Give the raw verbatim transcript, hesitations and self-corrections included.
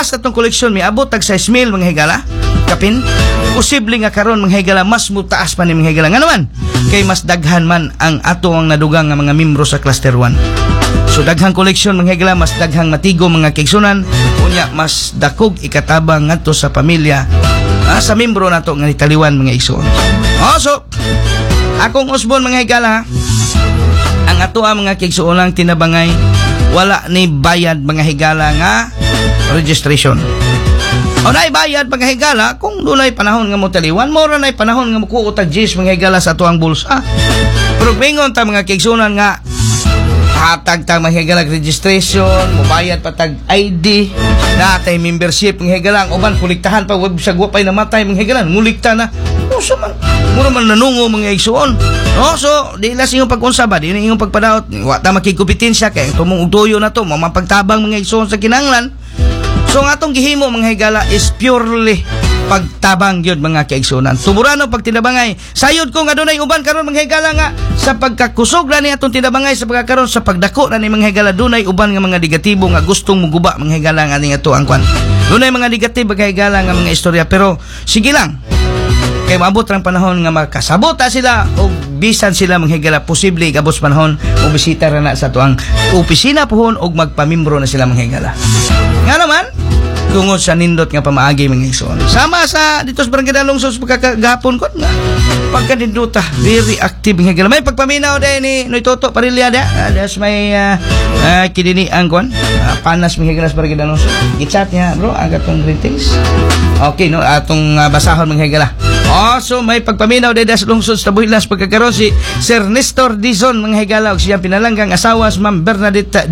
gawas atong koleksyon may abot tag sais mil mga higala. Kapin, posible nga karon mga higala mas mutaas pa ni mga higala. Nga naman, kay mas daghan man ang ato ang nadugang nga mga membro sa Cluster one. So daghang koleksyon mga higala, mas daghang matigo mga kaigsunan, unya mas dakog ikatabang ngadto sa pamilya ah, sa membro nato nga nitaliwan mga igsoon. Oh, so akong usbon mga higala, ang ato ang mga kaigsuonang tinabangay wala ni bayad mga higala nga registration. O na bayad mga higala kung dunay panahon nga mo taliwan, mora na panahon nga mo kuutag jis mga higala sa tuang bulsa. Pero bingon ta mga kaigsunan nga hatag ta mga higala registration, mobayad pa tag I D, natay membership mga higala, ang uban kuliktahan pa wag sa guwapay namatay mga higala, ngulikta na. O so man, mura man nanungo mga igsuon. No, so di la sing pag-unsa ba, di na ingong pagpadaot, wa ta makikupitensya kay tumong utoyo na to, mamapagtabang mga igsuon sa kinahanglan. So nga atong gihimo mga higala is purely pagtabang yun mga kaigsunan. Tuburano pag tinabangay. Sayod ko nga dunay uban karon mga higala nga sa pagkakusog ra ni atong tinabangay sa pagkakaron sa pagdako ra ni mga higala dunay uban nga mga negatibo nga gustong muguba mga higala nga ning ato ang kwan. Dunay mga negatibo mga higala nga mga istorya pero sige lang. Kay maabot rang panahon nga makasabota sila o bisan sila mga higala posible gabos panahon o bisita ra na sa tuang opisina pohon og magpamimbro na sila mga higala. Nga naman tungod sa nindot nga pamaagi mga igsoon. Sama sa dito sa Barangay Dalongsos pagkagahapon ko nga pagkaninduta very active nga higala. May pagpaminaw day ni Noy Toto Parilya da. Das may uh, uh, kidini ang kon uh, panas mga higala sa Barangay Dalongsos. I-chat niya bro ang atong greetings. Okay no atong uh, basahon mga higala. Oh, so may pagpaminaw day das lungsod sa Buhilas pagkakaroon si Sir Nestor Dizon mga higala og siyang pinalanggang asawa sa Ma'am Bernadette